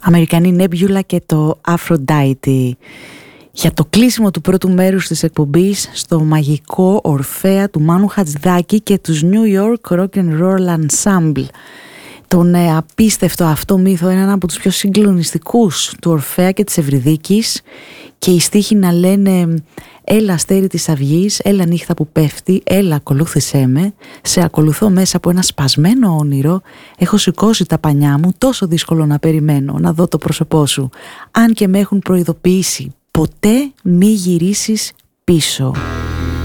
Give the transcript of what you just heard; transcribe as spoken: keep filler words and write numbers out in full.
Αμερικανή Νέμπιουλα και το Aphrodite. Για το κλείσιμο του πρώτου μέρους της εκπομπής στο μαγικό Ορφέα του Μάνου Χατζηδάκη και τους New York Rock and Roll Ensemble. Τον ε, απίστευτο αυτό μύθο, έναν από τους πιο συγκλονιστικούς του Ορφέα και της Ευρυδίκης, και οι στίχοι να λένε «Έλα αστέρι της αυγής, έλα νύχτα που πέφτει, έλα ακολούθησέ με, σε ακολουθώ μέσα από ένα σπασμένο όνειρο, έχω σηκώσει τα πανιά μου, τόσο δύσκολο να περιμένω, να δω το πρόσωπό σου, αν και με έχουν προειδοποιήσει, ποτέ μη γυρίσεις πίσω».